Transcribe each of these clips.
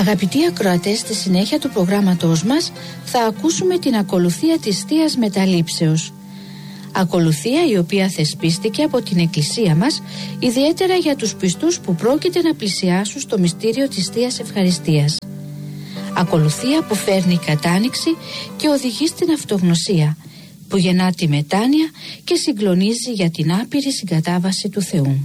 Αγαπητοί ακροατές, στη συνέχεια του προγράμματός μας θα ακούσουμε την ακολουθία της Θείας Μεταλήψεως. Ακολουθία η οποία θεσπίστηκε από την Εκκλησία μας, ιδιαίτερα για τους πιστούς που πρόκειται να πλησιάσουν στο μυστήριο της Θείας Ευχαριστίας. Ακολουθία που φέρνει κατάνοιξη και οδηγεί στην αυτογνωσία, που γεννά τη μετάνοια και συγκλονίζει για την άπειρη συγκατάβαση του Θεού.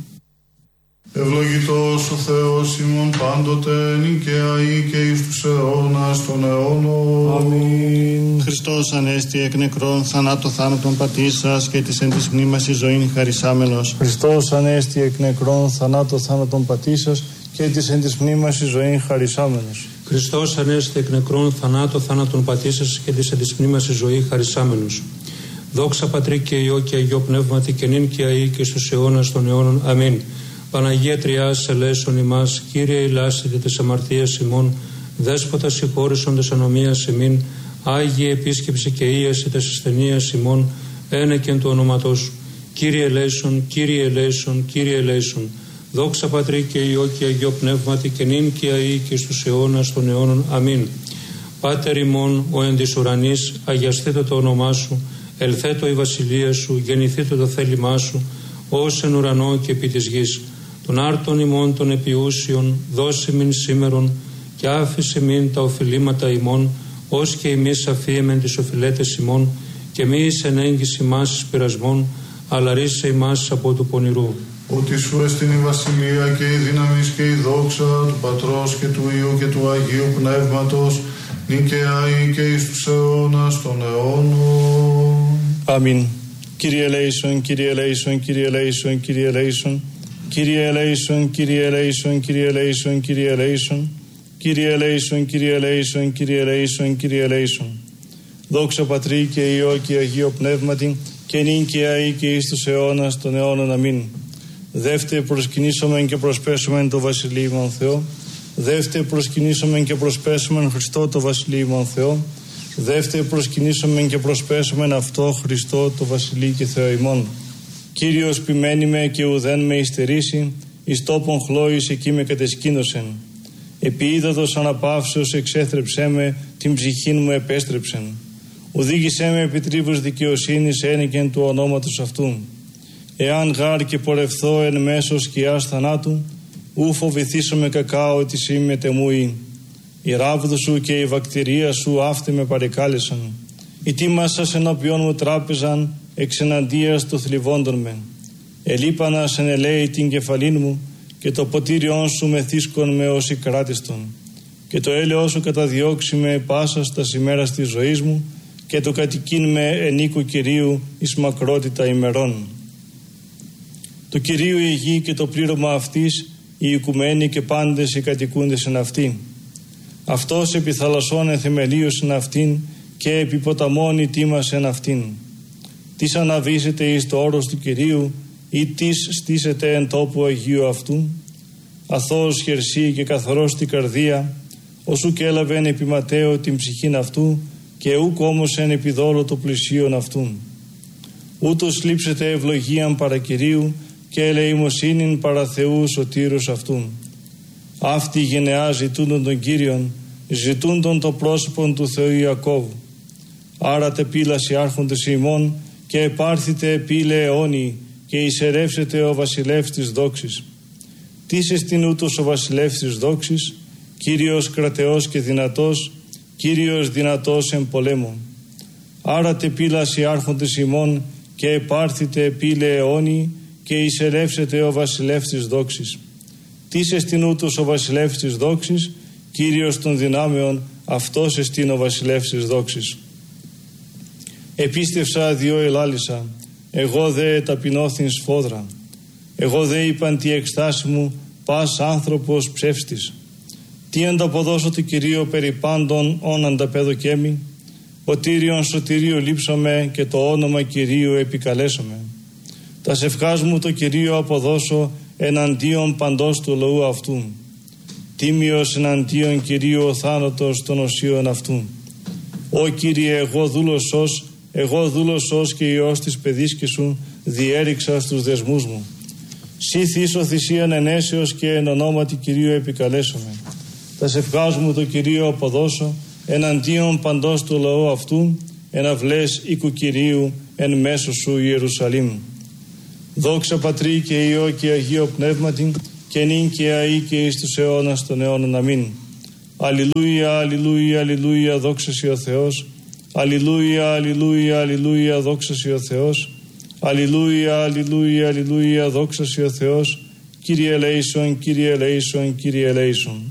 Ευλογητός ο Θεός ημών πάντοτε, νικαία ή και εις τους αιώνας των αιώνων. Αμήν. Χριστός Ανέστη εκ νεκρών θανάτω θάνατον πατήσας και της εν της μνήμας η ζωήν χαρισάμενος. Χριστός Ανέστη εκ νεκρών θανάτω θάνατον πατήσας και της εν της μνήμας η ζωήν χαρισάμενος. Χριστός Ανέστη εκ νεκρών θανάτω θάνατον πατήσας και της εν της μνήμας η ζωή χαρισάμενος. Δόξα Πατρί και Υιό και Αγιό Πνεύματι και νυν και αεί και στους αιώνας των αιώνων. Αμήν. Παναγία Τριάς ελέησον ημάς, Κύριε ηλάσετε τες αμαρτίας ημών, Δέσποτα συγχώρησον τες ανομίας ημίν, Άγιε επίσκεψη και ίαση τες ασθενείας ημών, ένεκεν του ονόματός σου. Κύριε ελέησον, Κύριε ελέησον, Κύριε ελέησον. Δόξα Πατρί και Υιό και Αγιό Πνεύματι και νυν και αεί και στους αιώνας των αιώνων. Αμήν. Πάτερ ημών ο εν της ουρανής, αγιαστήτω το όνομά σου, ελθέτω η βασιλεία σου, γεννηθήτω το θέλημά σου, ως εν ουρανό και επί της γης. Των άρτων ημών των επιούσιων, δώσε μην σήμερον και άφησε μην τα οφειλήματα ημών, ως και εμείς αφίεμεν τις οφειλέτες ημών, και μη εις ενέγγιση μας εις πειρασμών, αλλά ρίσε ημάς από του πονηρού. Ότι σου εστιν η βασιλεία και η δύναμις και η δόξα του Πατρός και του Υιού και του Αγίου Πνεύματος, νικαία ή και εις τους αιώνας των αιώνων. Αμήν. Κύριε ελέησον, Κύριε ελέησον, Κύριε ελέησον, Κύριε ελέησον. Κύριε ελέησον, Κύριε ελέησον, Κύριε ελέησον, Κύριε ελέησον. Κύριε ελέησον, Κύριε ελέησον, Κύριε ελέησον, Κύριε ελέησον. Δόξα Πατρί και Υιό και Αγίο Πνεύματι και νυν και αεί και εις τους αιώνας των αιώνων. Αμήν. Δεύτε προσκυνήσομεν και προσπέσομεν το Βασιλείημον Θεό. Δεύτε προσκυνήσομεν και προσπέσομεν Χριστό το Βασιλείημον Θεό. Δεύτε προσκυνήσομεν και προσπέσομεν αυτό Χριστό το Βασιλεί και Θεό ημών. Κύριος ποιμένη με και ουδέν με υστερήσει, εις τόπον χλώης εκεί με κατεσκήνωσεν. Επί ύδατος αναπαύσεως εξέθρεψέ με, την ψυχήν μου επέστρεψεν. Οδήγησέ με επί τρίβους δικαιοσύνης ένικεν του ονόματος αυτού. Εάν γάρ και πορευθώ εν μέσω σκιάς θανάτου, ου φοβηθήσομαι κακά ότι σύ μετεμούει. Η ράβδου σου και η βακτηρία σου αύτη με παρεκάλεσαν. Ετοίμασας ενώπιον μου τράπεζαν εξεναντίας του θλιβόντων με. Ελείπανας εν ελέη την κεφαλήν μου και το ποτήριόν σου μεθύσκον με ως κράτιστον. Και το έλεος σου καταδιώξει με πάσα στα ημέρας της ζωής μου και το κατοικήν με εν οίκου Κυρίου εις μακρότητα ημερών. Το Κυρίου η γη και το πλήρωμα αυτής, οι οικουμένοι και πάντες οι κατοικούντες εν αυτή. Αυτός επί θαλασσών εθεμελίωσεν αυτήν και επί ποταμών ητήμασεν αυτήν. Τις αναβήσετε εις το όρος του Κυρίου ή τις στήσετε εν τόπου Αγίου αυτού. Αθώος χερσί και καθαρός την καρδία, οσού και έλαβεν επί Ματέο την ψυχήν αυτού και ούκ όμως εν επιδόλο το πλησίον αυτού. Ούτως λείψετε ευλογίαν παρά Κυρίου και ελεημοσύνην παρά Θεού σωτήρους αυτού. Αυτή η γενεά ζητούντον τον Κύριον, ζητούντον το πρόσωπον του Θεού Ιακώβου. Άρατε πύλαση άρχοντες ημών και επάρθητε πύλε αιώνιοι και εισερεύσετε ο βασιλεύς της δόξης. Τίς εστιν ούτως ο βασιλεύς της δόξης, Κύριος κρατεός και δυνατός, Κύριος δυνατός εν πολέμων. Άρατε πύλαση άρχοντες ημών και επάρθητε πύλε αιώνιοι και εισερεύσετε ο βασιλεύς της δόξης. Τίς εστιν ούτως ο βασιλεύς της δόξης, Κύριος των δυνάμεων, αυτός εστιν ο βασιλεύς της δόξης. Επίστευσα διό ελάλησα, εγώ δε ταπεινώθην σφόδρα. Εγώ δε είπαν τη εκστάση μου, πας άνθρωπος ψεύστης. Τι ανταποδώσω του Κυρίου περί πάντων όν ανταπέδοκέμι, ο Τύριον σωτηρίου λείψομαι και το όνομα Κυρίου επικαλέσομαι. Τα σευχάς μου το Κυρίου αποδώσω εναντίον παντός του λαού αυτού. Τίμιος εναντίον Κυρίου ο θάνατος των οσίων αυτού. Ω Κύριε, εγώ δούλος ως και Υιός της παιδίσκης σου διέριξα στους δεσμούς μου. Σύ θύσω θυσίαν ενέσεως και εν ονόματι Κυρίου επικαλέσομαι. Τα σευχάζουμε το Κυρίο αποδώσω, εναντίον παντός του λαού αυτού, εναυλές οίκου Κυρίου εν μέσω σου Ιερουσαλήμ. Δόξα Πατρί και Υιό και Αγίο Πνεύματι, και νυν και αεί και εις τους αιώνας των αιώνων. Αμήν. Αλληλούια, αλληλούια, αλληλούια, δόξα σοι ο Θεός. Αλληλούια, αλληλούια, αλληλούια, δόξα σοι ο Θεός. Αλληλούια, αλληλούια, αλληλούια, δόξα σοι ο Θεός. Κύριε ελέησον, Κύριε ελέησον, Κύριε ελέησον.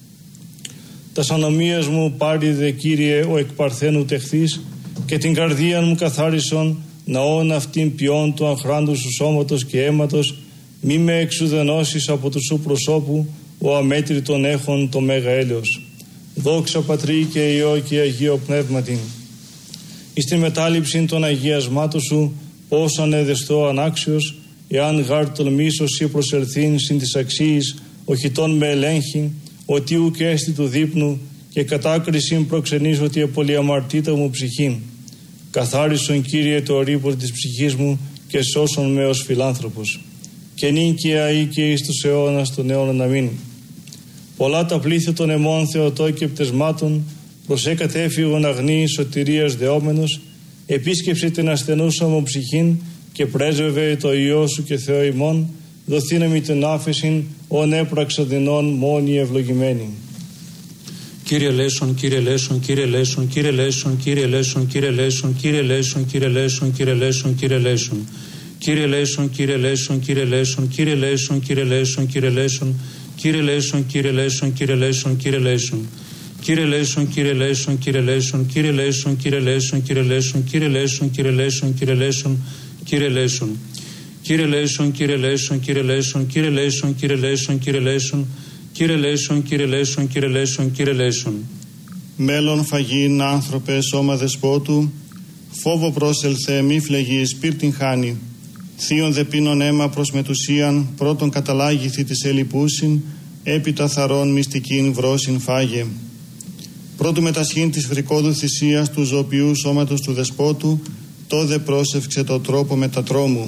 Τας ανομίας μου πάριδε, Κύριε, ο εκ παρθένου τεχθείς, και την καρδία μου καθάρισον, ναόν αυτήν ποιόν του αχράντου σου σώματος και αίματος, μη με εξουδενώσεις από του σου προσώπου, ο αμέτρητον έχων το μέγα έλεος. Δόξα Πατρί και Υιό και Αγίο Πνεύματι. Εις τη μετάληψη των αγιασμάτων σου, πώς ανεδεστώ ανάξιος, εάν γάρ τολμήσω σοι προσελθήν συν της αξίης, οχητών με ελέγχει, ότι ουκ έστι του δείπνου, και κατάκρισιν προξενείς ότι επολιαμαρτήτα μου ψυχήν. Καθάρισον, Κύριε, το ρήπο της ψυχής μου και σώσον με ως φιλάνθρωπος. Και νυν και αεί και εις τους αιώνας των αιώνων. Αμήν. Πολλά τα πλήθη των αιμών Θεοτό και πτεσμάτων, προσέκατε έφυγον αγνή σωτηρίας δεόμενος, επίσκεψε την ασθενούσα μου ψυχήν και πρέσβευε το Υιό σου και Θεό ημών, δοθήνε την άφεσιν, ον έπραξα δεινών μόνοι ευλογημένοι. Κύριε ελέησον, Κύριε ελέησον, Κύριε ελέησον, Κύριε ελέησον, Κύριε ελέησον, Κύριε ελέησον, Κύριε ελέησον, Κύριε ελέησον, Κύριε ελέησον, Κύριε ελέησον. Κύριε ελέησον, Κύριε ελέησον, Κύριε ελέησον, Κύριε ελέησον, Κύριε ελέησον, Κύριε ελέησον, Κύριε ελέησον, Κύριε ελέησον, Κύριε ελέησον, Κύριε ελέησον. Κύριε ελέησον, Κύριε ελέησον, Κύριε ελέησον, Κύριε ελέησον, Κύριε ελέησον, Κύριε ελέησον, Κύριε ελέησον, Κύριε ελέησον, Κύριε ελέησον, Κύριε ελέησον. Κύριε ελέησον, Κύριε ελέησον, Κύριε ελέησον, Κύριε ελέησον, Κύριε ελέησον, Κύριε ελέησον. Κύριε ελέησον, Κύριε ελέησον, Κύριε ελέησον, Κύριε ελέησον. Μέλλον φαγήν άνθρωπε σώμα δεσπότου, φόβο πρόσελθε μη φλεγείς πύρτην χάνει. Θείον δε πίνον αίμα προς μετουσίαν, πρώτον καταλάγηθη της ελιπούσιν, έπειτα θαρών μυστικήν βρόσιν φάγε. Πρώτου μετασχήν της φρικόδου θυσίας του ζωοποιού σώματος του δεσπότου, τόδε πρόσευξε το τρόπο μετατρόμου.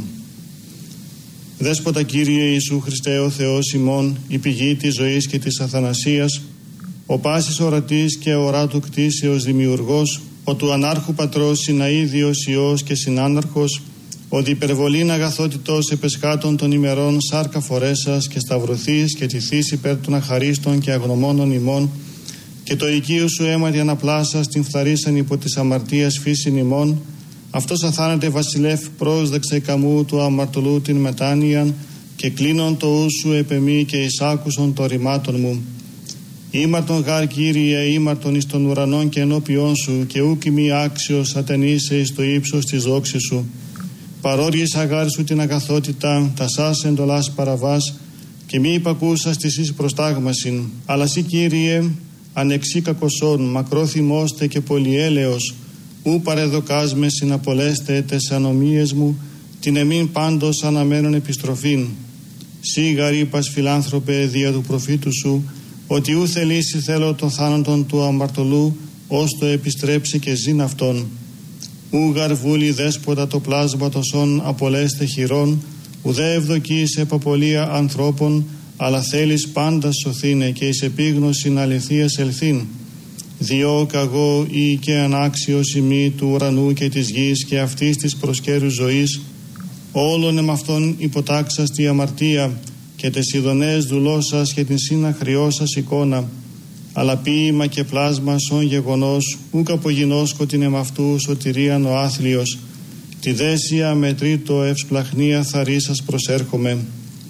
Δέσποτα Κύριε Ιησού Χριστέ ο Θεός ημών, η πηγή της ζωής και της αθανασίας, ο πάσης ορατής και οράτου κτήσεως δημιουργός, ο του ανάρχου πατρός συναίδιος Υιός και συνάναρχος, ο διπερβολήν αγαθότητος επεσχάτων των ημερών σάρκα φορέσας και σταυρωθείς και τηθείς υπέρ των αχαρίστων και αγνωμόνων ημών, και το οικείο σου αίματι αναπλάσα στην φθαρίσαν υπό της αμαρτίας φύσιν ημών, αυτός αθάνατε βασιλεύ πρόσδεξε καμού του αμαρτωλού την μετάνοιαν, και κλείνον το ου σου επεμή και εισάκουσον το ρημάτων μου. Ήμαρτον γάρ Κύριε, ήμαρτον εις των ουρανών και ενώπιόν σου, και ούκ ημί άξιος ατενείσαι εις το ύψος της δόξης σου. Παρόριες αγάρ σου την αγαθότητα, τα σας εντολάς παραβάς, και μη υπακούσας της εις προστάγμασιν. Αλλά σύ Κύριε, ανεξή κακοσόν, μακρόθυμώστε και πολυέλεος, ου παρεδοκάς με συναπολέστε τες ανομίες μου, την εμήν πάντως αναμένων επιστροφήν. Σύ γαρύπας φιλάνθρωπε δια του προφήτου σου, ότι ου θελήσει θέλω των θάνατον του αμαρτωλού, ως το επιστρέψει και ζήν αυτόν. Ου γαρβούλη δέσποτα το πλάσμα τοσών απολέστε χειρών, ουδέ ευδοκείς επαπολία ανθρώπων, αλλά θέλεις πάντα σωθήνε και εις επίγνωσιν αληθείας ελθήν. Διό καγώ ή και ανάξιος ημί του ουρανού και της γης και αυτής της προσκέρου ζωής, όλων εμ' υποτάξας τη αμαρτία και τες ειδονές δουλώσας και την συναχριώσας εικόνα, αλλά ποίημα και πλάσμα σον γεγονός, ούκ απογινώσκω την εμαυτού σωτηρίαν ο άθλιος, τη δέσια με τρίτο ευσπλαχνία θαρίσας προσέρχομαι.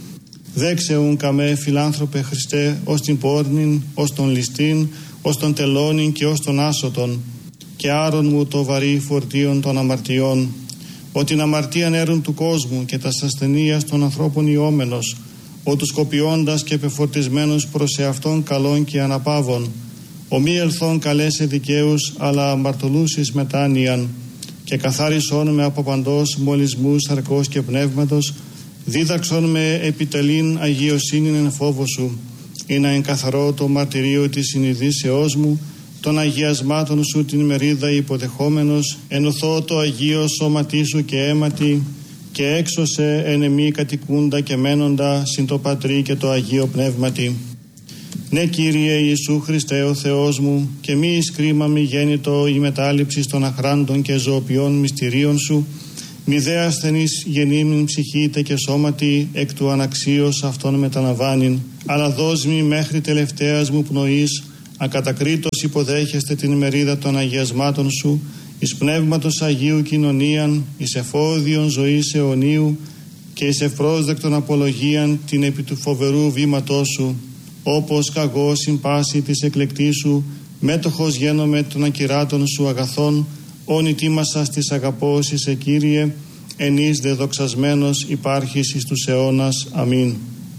Δέξεουν καμέ φιλάνθρωπε Χριστέ, ως την πόρνην, ως τον ληστήν, ως τον τελώνην και ως τον άσωτον, και άρον μου το βαρύ φορτίον των αμαρτιών, ότι την αμαρτίαν έρουν του κόσμου και τας ασθενείας των ανθρώπων ιόμενος, ο τους κοπιώντας και πεφορτισμένους προς εαυτόν καλών και αναπαύων, ο μη ελθόν καλέσε δικαίους, αλλά αμαρτωλούς εις μετάνοιαν, και καθάρισόν με από παντός μολυσμούς σαρκός και πνεύματος, δίδαξον με επιτελήν αγιοσύνην εν φόβο σου, ή να εγκαθαρώ το μαρτυρίο της συνειδήσεώς μου, των αγιασμάτων σου την μερίδα υποδεχόμενος, ενωθώ το αγίο σώματί σου και αίματι, και έξωσε εν εμή κατοικούντα και μένοντα συν το Πατρί και το Αγίο Πνεύματι. Ναι, Κύριε Ιησού Χριστέ ο Θεός μου, και μη εις κρίμα μη γέννητο η μετάληψη των αχράντων και ζωοποιών μυστηρίων σου, μη δε ασθενής γεννήμην ψυχήτε και σώματι εκ του αναξίως αυτών μεταλαμβάνειν, αλλά δώσ' μη μέχρι τελευταίας μου πνοής, ακατακρίτως υποδέχεστε την μερίδα των αγιασμάτων σου, εις πνεύματος Αγίου κοινωνίαν, εις εφόδιον ζωής αιωνίου και εις ευπρόσδεκτον απολογίαν την επί του φοβερού βήματός σου, όπως καγώ συμπάση της εκλεκτής σου, μέτοχος γένομαι των ακυράτων σου αγαθών, όνει τίμασας της αγαπώσης σε Κύριε, ενείς δε δοξασμένος υπάρχεις εις τους αιώνας. Αμήν.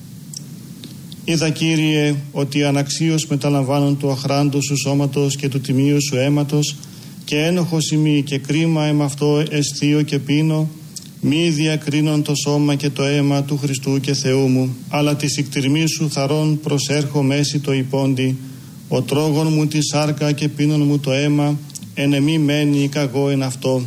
Είδα, Κύριε, ότι αναξίως μεταλαμβάνουν του αχράντου σου σώματος και του τιμίου σου αίματος, και ένοχος ημί και κρίμα εμαυτό αισθείο και πίνω, μη διακρίνον το σώμα και το αίμα του Χριστού και Θεού μου, αλλά της ικτηρμής σου θαρών προσέρχω μέση το υπόντι, ο τρόγων μου τη σάρκα και πίνων μου το αίμα, εν εμή μένει καγώ εν αυτό.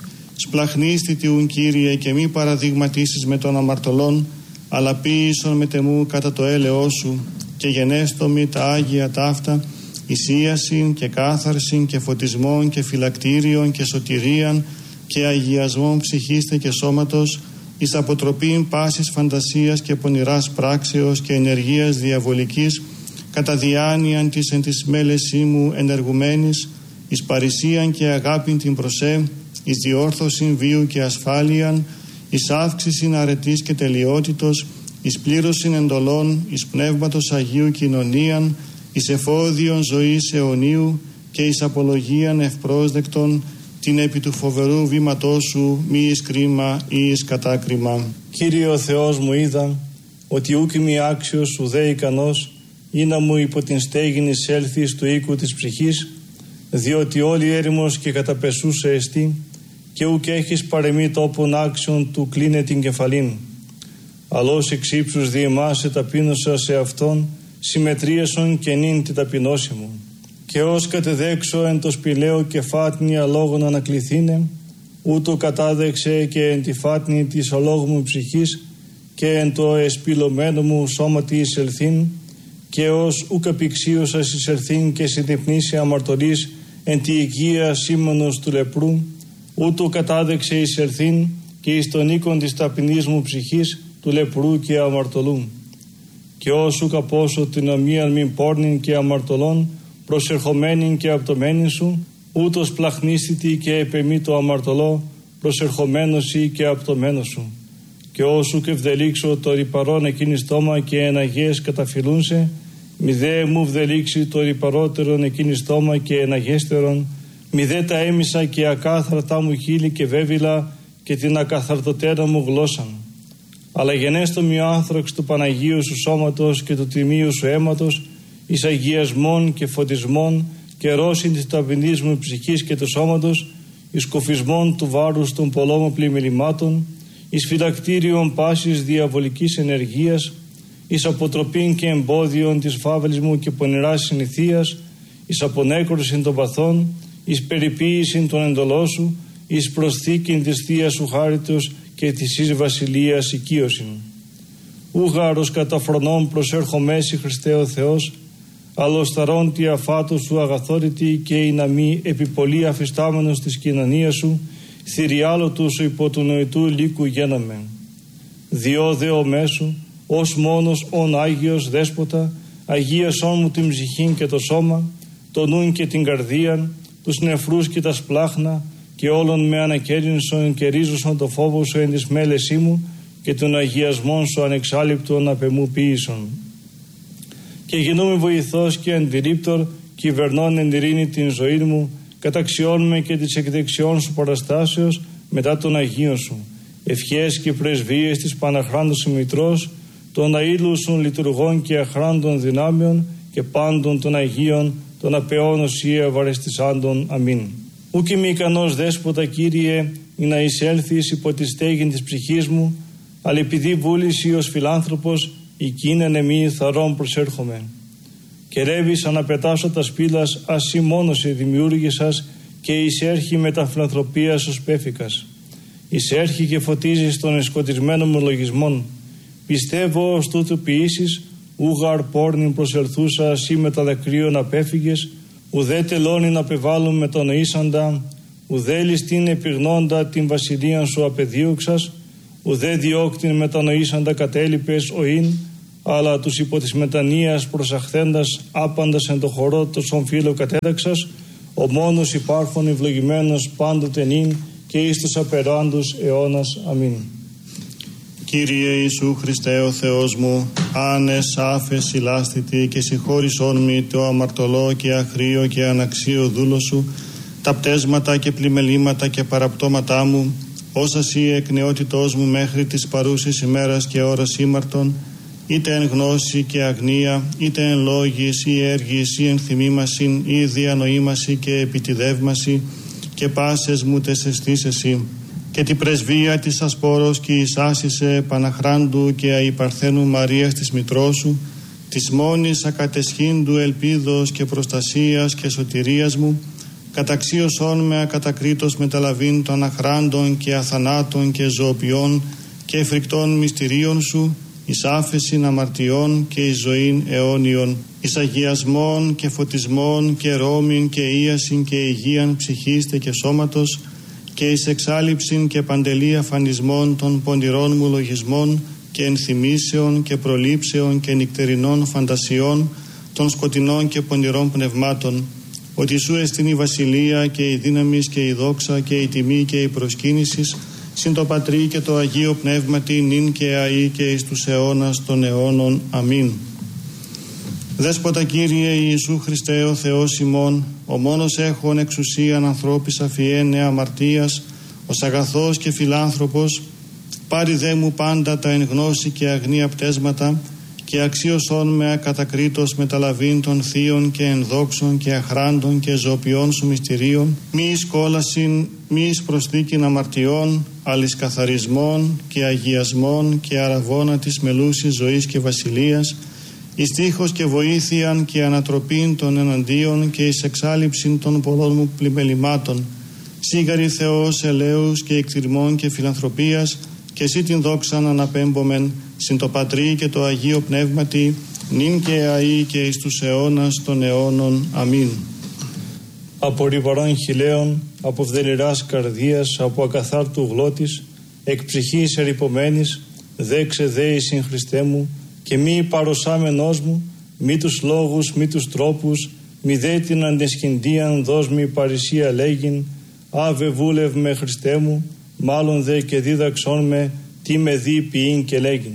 Σπλαχνίστη τιούν, Κύριε, και μη παραδειγματίσεις με των αμαρτωλών, αλλά ποίησον με τεμού κατά το έλεος σου, και γενέστομη τα Άγια ταύτα, εισίασιν και κάθαρσιν και φωτισμόν και φυλακτήριον και σωτηρίαν και αγιασμόν ψυχίστε και σώματος, εις αποτροπήν πάσης φαντασίας και πονηράς πράξεως και ενεργείας διαβολικής, κατά διάνοιαν της εν της μέλεσή μου ενεργουμένης, εις παρησίαν και αγάπην την προσέ, εις διόρθωσιν βίου και ασφάλειαν, εις αύξησιν αρετής και τελειότητος, εις πλήρωσιν εντολών, εις πνεύματος Αγίου κοινωνίαν, εις εφόδιον ζωής αιωνίου και εις απολογίαν ευπρόσδεκτον, την επί του φοβερού βήματός σου μη εις κρίμα ή εις κατάκριμα. Κύριε ο Θεός μου, είδα ότι ούκ μη άξιος ουδέ ικανός ή να μου υπό την στέγην εισέλθεις του οίκου της ψυχής, διότι όλη έρημος και καταπεσούσε εστί, και ούκ έχεις παρεμή τόπον άξιον του κλείνε την κεφαλήν. Αλλώς εξ ύψους διεμάσαι ταπείνωσα σε αυτόν, συμμετρίασον και νυν τη ταπεινώση μου. Και ως κατεδέξω εν το σπηλαίο και φάτνη αλόγων ανακληθήνε, ούτω κατάδεξε και εν τη φάτνη της αλόγου μου ψυχής και εν το εσπηλωμένο μου σώματι εισελθήν, και ως ουκ απηξίωσας εισελθήν και συνδυπνήσει αμαρτωλής εν τη οικία σήμανος του λεπρού, ούτω κατάδεξε εισελθήν και εις τον οίκον της ταπεινής μου ψυχής του λεπρού και αμαρτωλού. Και ως ουκ απώσω την ομοίαν μην πόρνην και αμαρτωλών, προσερχομένην και απτωμένην σου, ούτως πλαχνίστητη και επεμή το αμαρτωλό, προσερχομένος ή και απτωμένος σου. Και όσου και ευδελίξω το ρυπαρόν εκείνη στόμα και εναγές καταφυλούνσε, μη δε μου ευδελίξει το ρυπαρότερον εκείνη στόμα και εναγέστερον, μη δε τα έμισα και ακάθαρτα μου χείλη και βέβυλα και την ακαθαρτοτέρα μου γλώσσαν. Αλλά γενέστο μη ο άνθραξ του Παναγίου σου σώματος και του τιμίου σου αίματος, εις αγιασμών και φωτισμών και ρώσιν της ταπεινής μου ψυχής και του σώματος, εις κοφισμών του βάρους των πολλών πλημμυρημάτων, εις φυλακτήριον πάσης διαβολικής ενεργείας, εις αποτροπήν και εμπόδιον της φαύλης μου και πονηράς συνηθείας, εις απονέκρωσιν των παθών, εις περιποίησιν των εντολών σου, εις προσθήκην της θείας σου χάριτος και της εις βασιλείας οικείωσιν. Ούγαρος κατά φρονών προσέρχομέσι Χριστέ ο Θεός, αλλοσταρών τη αφάτου σου αγαθόρητη και η να μη επιπολή αφιστάμενος της κοινωνίας σου, θηριάλο του σου υπό του νοητού λύκου γέναμε. Διό δε ο μέσου, ως μόνος ον Άγιος Δέσποτα, αγίασόν μου την ψυχήν και το σώμα, το νουν και την καρδίαν, τους νεφρούς και τα σπλάχνα, και όλων με ανακέρινσον και ρίζωσον το φόβο σου εν της μέλεσή μου, και τον αγιασμόν σου ανεξάλληπτον απεμού ποιήσον. Και γινούμε βοηθός και αντιρρύπτορ, κυβερνών εν ειρήνη την ζωή μου, καταξιώνουμε και της εκδεξιών σου παραστάσεως μετά των Αγίων σου. Ευχές και πρεσβείες της Παναχράντος Μητρός, των αήλουσων λειτουργών και αχράντων δυνάμεων και πάντων των Αγίων, των απεών οσία βαρεστησάντων. Αμήν. Ούκ είμαι ικανός Δέσποτα, Κύριε, να εισέλθεις υπό τη στέγην της ψυχής μου, αλλά επειδή βούληση ως φιλάνθρωπος, εκείνεν εμεί θαρών προσέρχομαι. Και ρεύεις αναπετάσω τα σπήλας, ασύ μόνος σε δημιούργησας, και εισέρχει με τα φιλανθρωπίας ως πέφικας. Εισέρχει και φωτίζεις των εσκοτισμένων μου λογισμών. Πιστεύω ως τούτου ποιήσεις, ούγαρ πόρνην προσελθούσα ή με τα δακρύων απέφυγες, ουδέ τελώνην απεβάλλουν με τον νοήσαντα, ουδέ ληστήν επιγνώντα την βασιλείαν σου απεδίωξας, ουδέ διώκτην με τα νοήσαντα κατέλειπες οήν, αλλά τους υπό της μετανοίας προσαχθέντας άπαντας εν το χορό τόσον φύλλο κατέταξας, ο μόνος υπάρχον ευλογημένος πάντοτε νυν και εις τους απεράντους αιώνας. Αμήν. Κύριε Ιησού Χριστέ ο Θεός μου, άνες, άφες, συλλάστητη και συγχώρησόν μη το αμαρτωλό και αχρίο και αναξίο δούλο σου, τα πτέσματα και πλημελήματα και παραπτώματά μου, όσα σύ εκ νεότητός μου μέχρι της παρούσης ημέρας και ώρας ήμαρτον, είτε εν γνώση και αγνία, είτε εν λόγης ή έργης ή εν θυμήμασιν ή διανοήμαση και επιτιδεύμαση και πάσες μου τες αισθήσεσι, και την πρεσβεία της ασπόρος και εισάσισε Παναχράντου και αϊπαρθένου Μαρίας της μητρός σου, της μόνης ακατεσχύντου ελπίδος και προστασίας και σωτηρίας μου, καταξίωσόν με ακατακρίτως μεταλαβήν των αχράντων και αθανάτων και ζωοποιών και φρικτών μυστηρίων σου, εις άφεσιν αμαρτιών και εις ζωήν αιώνιον, εις αγιασμών και φωτισμών και ρόμην και ίασιν και υγείαν ψυχίστε και σώματος, και εις εξάλληψην και παντελή αφανισμών των πονηρών μου λογισμών και ενθυμήσεων και προλήψεων και νυκτερινών φαντασιών των σκοτεινών και πονηρών πνευμάτων, ότι σου εστιν η βασιλεία και η δύναμις και η δόξα και η τιμή και η προσκύνησης συν το Πατρί και το Αγίο Πνεύματι νυν και αεί και εις τους αιώνας των αιώνων. Αμήν. Δέσποτα Κύριε Ιησού Χριστέ ο Θεός ημών, ο μόνος έχων εξουσίαν ανθρώπης αφιένε αμαρτίας, ως αγαθός και φιλάνθρωπος, πάρει δε μου πάντα τα εν γνώση και αγνία πτέσματα και αξίωσόν με ακατακρίτως μεταλαβήν των θείων και ενδόξων και αχράντων και ζωοποιών σου μυστηρίων, μη εις κόλασιν, μη εις προσθήκην αμαρτιών, αλης καθαρισμών και αγιασμών και αραβώνα της μελούσης ζωής και βασιλείας, εις τείχος και βοήθειαν και ανατροπήν των εναντίον και εις εξάλληψην των πολλών μου πλημελημάτων, σίγαρη Θεός ελέους και εκτιρμών και φιλανθρωπίας, και εσύ την δόξαν αναπέμπομεν συν το Πατρί και το Αγίο Πνεύματι νυν και αεί και εις τους αιώνας των αιώνων. Αμήν. Από ρηβαρών χιλέων, από φδελιράς καρδίας, από ακαθάρτου γλώτης, εκ ψυχής ερυπωμένης, δέξε δέησιν Χριστέ μου, και μη παροσάμενός μου, μη τους λόγους, μη τους τρόπους, μη δε την αντεσχυντίαν δώσ' μη παρησία λέγειν, άβε βούλευ με Χριστέ μου, μάλλον δε και δίδαξόν με, τι με δει ποιήν και λέγειν.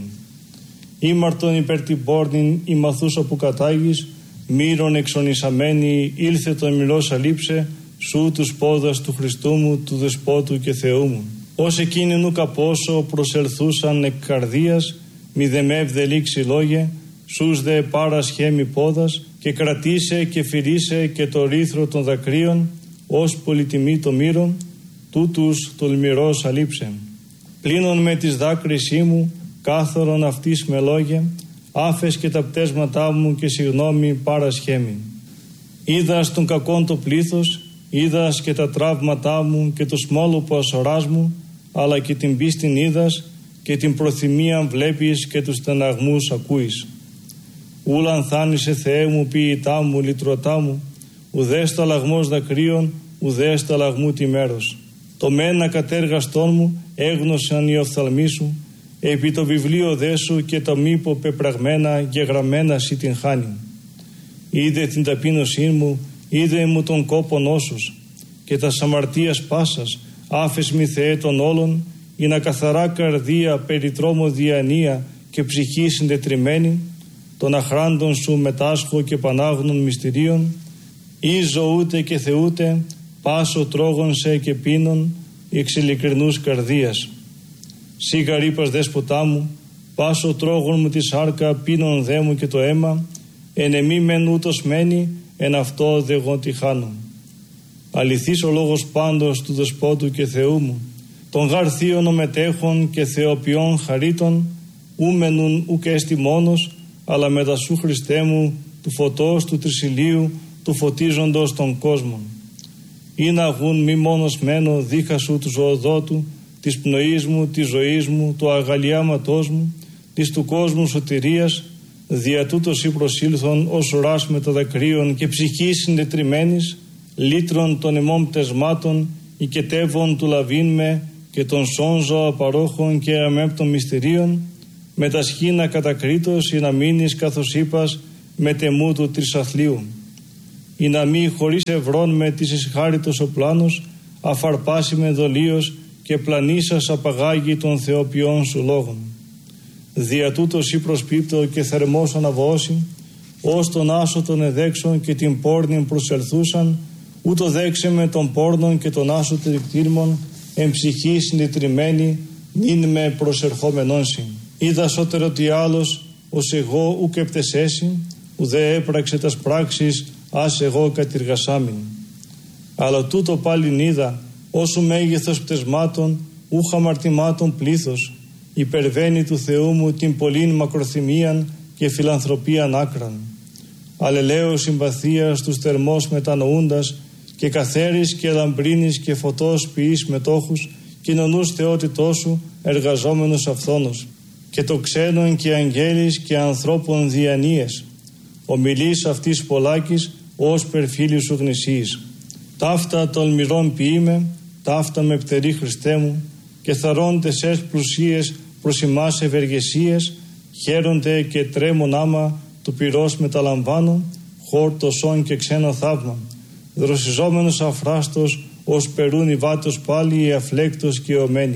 Ήμαρτον υπέρ την πόρνην η μαθούσα που κατάγεις, μύρον εξονισαμένη ήλθε το μυρός αλείψε, σου τους πόδας του Χριστού μου, του Δεσπότου και Θεού μου. Ως εκείνη νου καπόσο προσελθούσαν εκ καρδίας, μη δε με ευδελίξει λόγε, σούς δε πάρας χέμι πόδας, και κρατήσε και φυρίσε και το ρήθρο των δακρύων, ως πολυτιμή το μύρον, τούτους τολμηρός αλείψε. Πλήνων με τις δάκρυσή μου, κάθορον αυτής με λόγια, άφες και τα πτέσματά μου και συγνώμη παρασχέμη. Είδας τον κακόν το πλήθος, είδας και τα τραύματά μου και το σμόλοπο ασοράς μου, αλλά και την πίστην είδας και την προθυμία βλέπεις και τους στεναγμούς ακούεις. Ούλαν θάνησε Θεέ μου ποιητά μου, λυτρωτά μου, ουδέ σταλαγμός δακρύων, ουδέ σταλαγμού τη μέρος. Το μένα κατέργαστόν μου έγνωσαν οι οφθαλμοί σου, επί το βιβλίο δε σου και τα μήπο πεπραγμένα γεγραμμένα σοι την χάνει. Είδε την ταπείνωσή μου, είδε μου τον κόπον όσους, και τα αμαρτίας πάσας, άφες μη Θεέ των όλων, η να καθαρά καρδία, περιτρόμο διανία και ψυχή συντετριμένη, των αχράντων σου μετάσχω και πανάγνων μυστηρίων, ή ζωούτε και θεούτε, πάσο τρόγων σε και πίνων, εξ ειλικρινούς καρδίας. Σίγα ρήπας δέσποτά μου, πάσο τρόγων μου τη σάρκα, πίνων δε μου και το αίμα, εν εμή μεν ούτως μένει, εν αυτό δε εγώ τη χάνω. Αληθής ο λόγος πάντως του Δεσπότου και Θεού μου, των γαρθίων ομετέχων και θεοποιών χαρίτων, ούμενουν ουκ έστι μόνος, αλλά μετα σου Χριστέ μου, του φωτός του τρισιλίου, του φωτίζοντος των κόσμων. Ή να αγούν μη μόνος μένω δίχα σου του ζωοδότου, της πνοής μου, της ζωής μου, του αγαλιάματός μου, της του κόσμου σωτηρίας, Δια τούτος ή προσήλθον ως ουράς με το δακρύον και ψυχή συντετριμένης, λύτρων των εμών πτεσμάτων, οικετεύων του λαβήν με και των σώνζω απαρόχων και αμέπτων μυστηρίων, με τα σχήνα κατακρίτως ή να μείνεις καθώς είπας με τεμού του τρισαθλίου. Ή να μη χωρίς ευρών με της εσχάριτος ο πλάνος, αφαρπάσει με δολίος και πλανήσας απαγάγει των θεοποιών σου λόγων. Δια τούτος ή προσπίπτω και θερμός αναβώσει, ως τον άσο των εδέξων και την πόρνην προσελθούσαν, ούτω δέξε με τον πόρνον και τον άσο τρικτήρμων, εν ψυχή συντετριμένη, νυν με προσερχόμενόνσι. Είδα σώτερο τι άλλος, ως εγώ ουκ επτεσέσι, ουδέ έπραξε τας πράξεις, ας εγώ κατηργασάμιν. Αλλά τούτο πάλιν είδα, όσο μέγεθος πτεσμάτων, ούχα αμαρτημάτων πλήθος, υπερβαίνει του Θεού μου την πολλήν μακροθυμίαν και φιλανθρωπίαν άκραν. Αλλελέω συμπαθία στους θερμός μετανοούντας και καθαίρης και λαμπρίνης και φωτός ποιείς μετόχους κοινωνούς θεότητός σου εργαζόμενος αυθόνος και το ξένον και αγγέλης και ανθρώπων διανοίες. Ομιλείς αυτής πολλάκης ως περφίλη σου γνησίης. Ταύτα των μοιρών ποιήμε, ταύτα με πτερή Χριστέ μου και θαρώντες εσ πλουσίες προς ημάς ευεργεσίες, χαίρονται και τρέμον άμα του πυρός μεταλαμβάνω, χόρτωσον και ξένο θαύμα. Δροσιζόμενος αφράστος, ως περούν οι βάτος πάλι αφλέκτος και ομένη.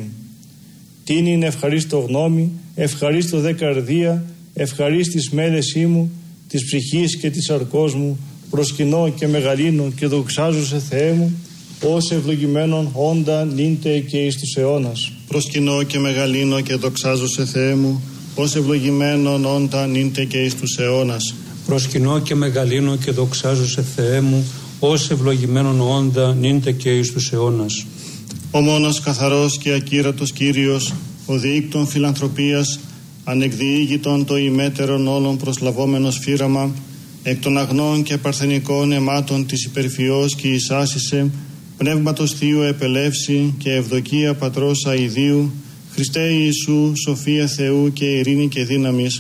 Τιν είναι ευχαρίστω γνώμη, ευχαρίστω δε καρδία, ευχαρίστης μέλεσή μου, της ψυχής και της αρκός μου, προσκυνώ και μεγαλύνω και δοξάζω σε Θεέ μου, ως ευλογημένον όντα νύντε και εις τους αιώνας. Προσκυνώ και μεγαλύνω και δοξάζω σε Θεέ μου, ως ευλογημένον όντα νύντε και εις τους αιώνας. Προσκυνώ και μεγαλύνω και δοξάζω σε Θεέ μου, ως ευλογημένον όντα νύντε και εις τους αιώνας. Ο μόνος καθαρός και ακύρατος Κύριος, ο διήκτων φιλανθρωπίας, ανεκδιήγητον το ημέτερον όλων προσλαβόμενος φύραμα, εκ των αγνών και παρθενικών αιμάτων της υπερφυός και εισάσισε, πνεύματος Θείου επελεύση και ευδοκία Πατρός αηδίου, Χριστέ Ιησού, σοφία Θεού και ειρήνη και δύναμης.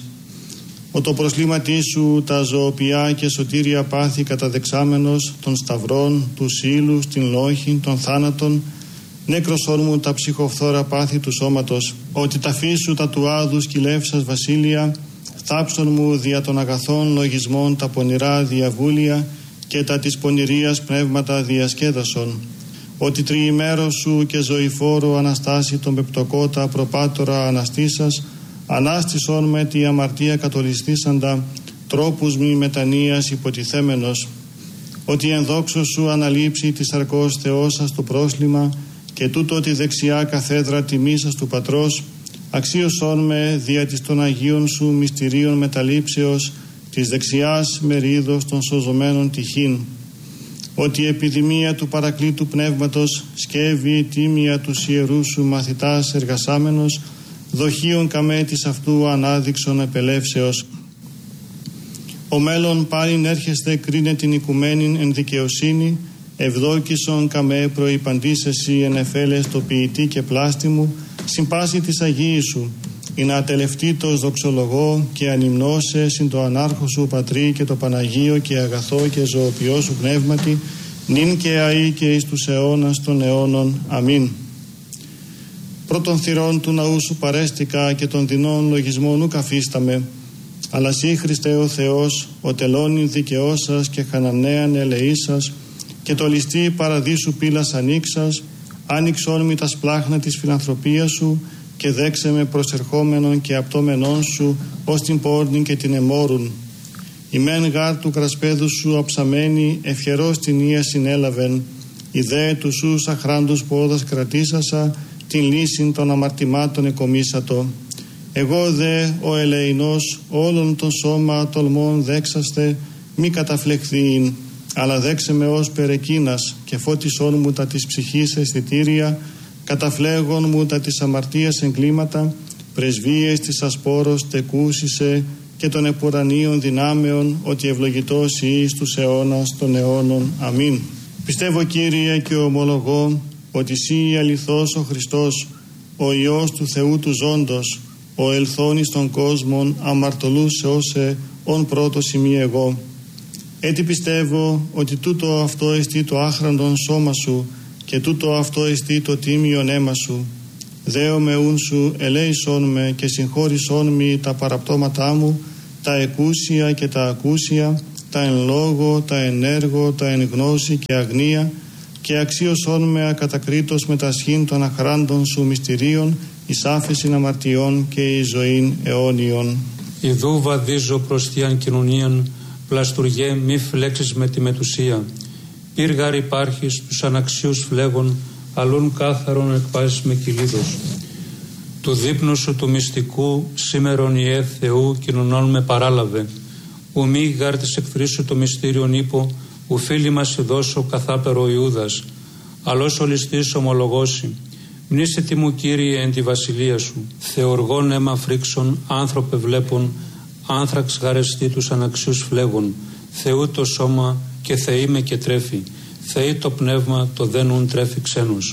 Ο το προσλήματί σου τα ζωοποιά και σωτήρια πάθη καταδεξάμενος των σταυρών, του ύλου, την λόχη, των θάνατων, νέκροσόν μου τα ψυχοφθόρα πάθη του σώματος, ότι τα φύσου τα του άδου κυλεύσας βασίλεια, θάψον μου δια των αγαθών λογισμών τα πονηρά διαβούλια και τα της πονηρίας πνεύματα διασκέδασον, ότι τριημέρος σου και ζωηφόρο αναστάσει τον πεπτοκότα προπάτορα αναστήσας, ανάστησον με τη αμαρτία κατολιστήσαντα, τρόπους μη μετανοίας υποτιθέμενος, ότι εν δόξω σου αναλείψει της αρκός Θεός σας το πρόσλημα και τούτο τη δεξιά καθέδρα τιμής σας του Πατρός, αξίωσόν με δια της των Αγίων σου μυστηρίων μεταλήψεως της δεξιάς μερίδος των σωζωμένων τυχήν, ότι η επιδημία του παρακλήτου πνεύματος σκεύει τίμια τους ιερούς σου μαθητάς εργασάμενος, δοχείων καμέ της αυτού ανάδειξον επελεύσεως. Ο μέλλον πάλιν έρχεστε κρίνε την οικουμένην εν δικαιοσύνη, ευδόκησον καμέ προϋπαντής εσύ εν εφέλες το ποιητή και πλάστη μου, συμπάση της Αγίης σου, ή να ατελευτήτως δοξολογώ και ανυμνώσε συν το ανάρχο σου Πατρί και το Παναγίο και αγαθό και ζωοποιό σου πνεύματι, νυν και αεί και εις τους αιώνας των αιώνων. Αμήν. Πρώτων θυρών του ναού σου παρέστηκα και των δεινών λογισμών ουκ αφίσταμε, αλλά σύ Χριστέ ο Θεός, ο τελώνην δικαιός σας και χανανέαν ελεής σας, και το ληστή παραδείσου πύλας ανοίξας, άνοιξόν μη τα σπλάχνα της φιλανθρωπίας σου και δέξε με προσερχόμενον και απτόμενον σου ως την πόρνην και την εμόρουν. Η μεν γάρ του κρασπέδου σου αψαμένη ευχερός την ία συνέλαβεν, η δε του σου αχράντους πόδας κρατήσασα, την λύσιν των αμαρτημάτων εκομίσατο. Εγώ δε ο ελεηνός όλων των σώμα τολμών δέξαστε, μη καταφλεχθείην, αλλά δέξε με ως περεκίνας και φώτισόν μου τα της ψυχής αισθητήρια, καταφλέγον μου τα της αμαρτίας εγκλήματα, πρεσβείες της ασπόρος τεκούσισε και των επουρανίων δυνάμεων, ότι ευλογητός εις τους αιώνας των αιώνων. Αμήν. Πιστεύω Κύριε και ομολογώ ότι Συ αληθώς ο Χριστός, ο Υιός του Θεού του ζώντος, ο ελθόνης των κόσμων αμαρτωλούσε όσε ον πρώτο σημείο εγώ. Έτσι πιστεύω ότι τούτο αυτό εστί το άχραντον σώμα σου και τούτο αυτό εστί το τίμιον αίμα σου. Δέομαι ούν σου ελέησόν με και συγχώρησόν μη τα παραπτώματά μου, τα εκούσια και τα ακούσια, τα εν λόγω, τα εν έργο, τα εν γνώση και αγνία, και αξίωσόν με ακατακρίτως με τα σχήν των αχράντων σου μυστηρίων, εις άφεσιν αμαρτιών και εις ζωήν αιώνιον. Ιδού βαδίζω προς θείαν κοινωνίαν, πλαστουργέ μη φλέξεις με τη μετουσία. Πύργαρ υπάρχεις τους αναξίους φλέγων, αλλούν κάθαρον εκπάσεις με κυλίδος. Του δείπνου σου του μυστικού, σήμερον Ιε Θεού κοινωνών με παράλαβε. Ου μη γάρ της εχθρής σου το μυστήριον ύπο, ου φίλοι μας σε δώσω καθάπερο Ιούδας. Αλλός ολιστής ομολογώσει. Μνήσε τι μου Κύριε εν τη βασιλεία σου. Θεοργών αίμα φρίξον, άνθρωπε βλέπων, άνθραξ γαρεστή τους αναξίους φλέγων. Θεού το σώμα και Θεή με και τρέφει. Θεή το πνεύμα το δένουν τρέφει ξένους.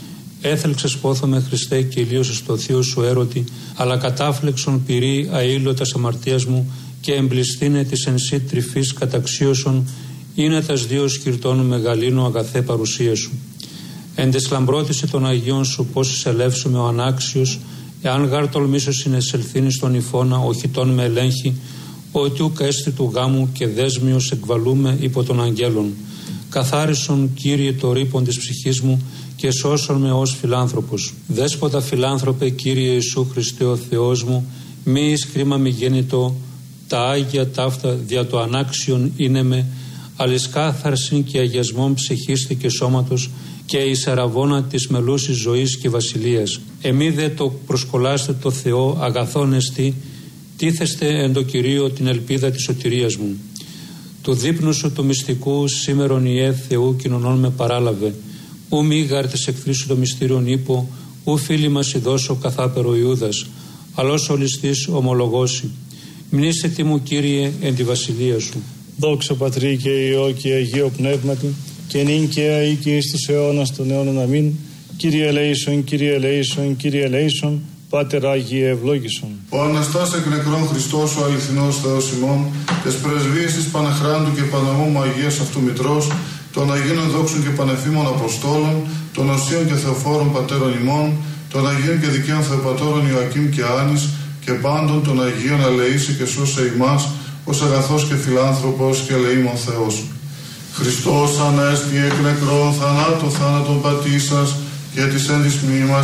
Έθελξες πόθομαι Χριστέ και ηλίωσες το θείο σου έρωτη, αλλά κατάφλεξον πυρή αήλωτας αμαρτίας μου και εμπληστήνε της εν σύ τρυφής καταξίωσον, είναι τας δύο σκυρτών μεγαλύνου αγαθέ παρουσία σου. Εν τες λαμπρότηση των Αγίων σου πόσης ελεύσουμε ο ανάξιος, εάν γάρ τολμήσω συνεσελθύνει στον υφώνα, οχητών με ελέγχει, ότι ουκ έστι του γάμου και δέσμιος εκβαλούμε υπό των αγγέλων. Καθάρισον Κύριε το ρήπον της ψυχής μου και σώσον με ως φιλάνθρωπος. Δέσποτα φιλάνθρωπε Κύριε Ιησού Χριστέ ο Θεός μου, μη εις κρίμα μη γέννητο, τα Άγια ταύτα δια το ανάξιον είναι με, αλης κάθαρσιν και αγιασμόν ψυχίστη και σώματος και εις αραβώνα της μελούσης ζωής και βασιλείας. Εμεί δε το προσκολάστε το Θεό αγαθόν εστί, τίθεστε εν το Κυρίω την ελπίδα της σωτηρίας μου. Του δείπνου σου του μυστικού σήμερον Ιε Θεού κοινωνών με παράλαβε. Ου μη γάρ της εχθρής σου το μυστήριον ύπο, ου φίλοι μας ειδώσω καθάπερο Ιούδας, αλλός ολιστής ομολογώσει. Μνήστε τι μου Κύριε εν τη βασιλεία σου. Δόξα Πατρί και Υιό και Αγίο Πνεύματι, και νυν και αεί και εις τους αιώνας των αιώνων αμήν. Κύριε ελέησον, Κύριε ελέησον, Κύριε ελέησον, Πάτερ Άγιε ευλόγησον. Ο Αναστάς εκ νεκρών Χριστός, ο αληθινός Θεός ημών, τες πρεσβείες της Παναχράντου και Παναμόμου Αγίας αυτού Μητρός, των Αγίων δόξων και πανεφήμων Αποστόλων, των Οσίων και Θεοφόρων Πατέρων ημών, των Αγίων και Δικαίων Θεοπατώρων Ιωακήμ και Άνης, και πάντων των Αγίων ελεήσει και σώσε ημάς, ως αγαθός και φιλάνθρωπος και ελεήμων Θεός. Χριστός Ανέστη εκ νεκρών θανάτων πατήσας, και της εν της μνήμας